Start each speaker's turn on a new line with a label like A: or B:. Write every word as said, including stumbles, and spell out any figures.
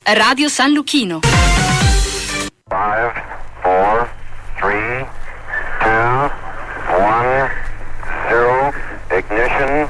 A: Radio San Luchino.
B: five, four, three, two, one, zero, ignition.